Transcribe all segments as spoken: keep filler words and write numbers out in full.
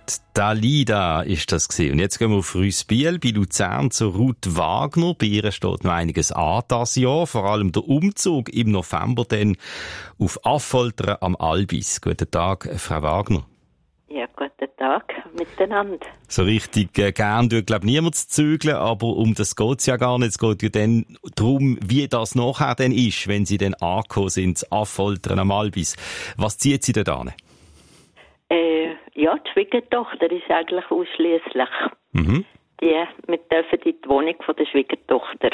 Dalida ist das gewesen. Und jetzt gehen wir auf Rüßbiel bei Luzern zu Ruth Wagner. Bei ihr steht noch einiges an das Jahr. Vor allem der Umzug im November dann auf Affoltern am Albis. Guten Tag, Frau Wagner. Ja, guten Tag miteinander. So richtig äh, gern tut, glaube ich, niemand zu zügeln, aber um das geht's ja gar nicht. Es geht ja dann darum, wie das nachher dann ist, wenn Sie dann angekommen sind, zu Affoltern am Albis. Was zieht Sie denn da hin? Äh, ja, die Schwiegertochter ist eigentlich ausschliesslich. Mhm. Die, wir dürfen in die Wohnung von der Schwiegertochter.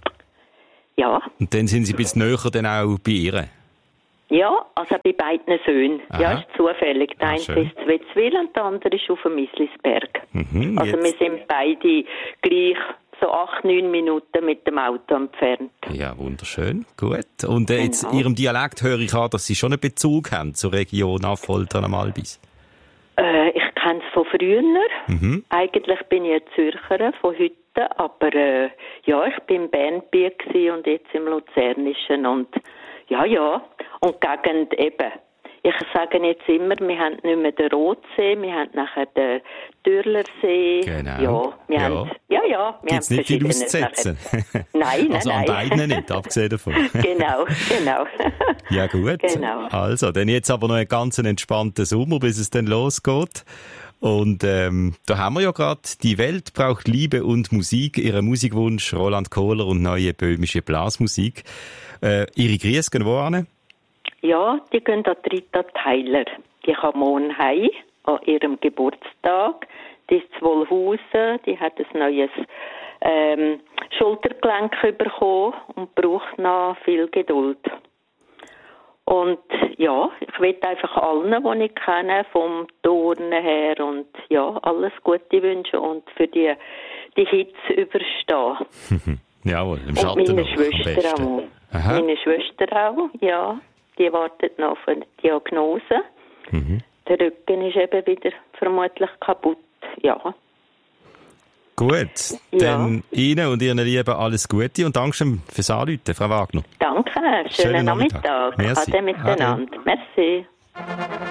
Ja. Und dann sind Sie ein bisschen näher dann auch bei ihr? Ja, also bei beiden Söhnen. Aha. Ja, ist zufällig. Der ah, eine ist in Wetzwil und der andere ist auf dem Mislisberg. Mhm, also wir sind beide gleich so acht, neun Minuten mit dem Auto entfernt. Ja, wunderschön. Gut. Und äh, genau. jetzt in Ihrem Dialekt höre ich an, dass Sie schon einen Bezug haben zur Region Affoltern am Albis. Äh, ich kenne es von früher. Mhm. Eigentlich bin ich eine Zürcherin von heute, aber äh, ja, ich bin in Bernbier und jetzt im Luzernischen und ja, ja. Und Gegend eben. Ich sage jetzt immer, wir haben nicht mehr den Rotsee, wir haben nachher den Dürlersee. Genau. Ja, wir ja. haben, ja, ja. Wir Gibt's haben nicht viel auszusetzen? Nein, nein, also an nein. beiden nicht, abgesehen davon. Genau, genau. Ja, gut. Genau. Also, dann jetzt aber noch einen ganz entspannten Sommer, bis es dann losgeht. Und ähm, da haben wir ja gerade «Die Welt braucht Liebe und Musik», Ihren Musikwunsch, Roland Kohler und neue böhmische Blasmusik. Äh, Ihre Grüße gehen wo hin? Ja, die gehen an Rita Tyler. Die kann morgen heim, an ihrem Geburtstag. Die ist zu Wolhusen, die hat ein neues ähm, Schultergelenk bekommen und braucht noch viel Geduld. Und ja, ich will einfach allen, die ich kenne, vom Turnen her und ja, alles Gute wünschen und für die, die Hits überstehen. Jawohl, im und Schatten meine noch, Schwester auch. Aha. Meine Schwester auch, ja. Die wartet noch auf eine Diagnose. Mhm. Der Rücken ist eben wieder vermutlich kaputt, ja. Gut, ja. Dann Ihnen und Ihren Lieben alles Gute und Dankeschön fürs Anrufen, Frau Wagner. Danke, schönen, schönen Nachmittag. Nachmittag. Merci. Ade miteinander. Ade. Merci.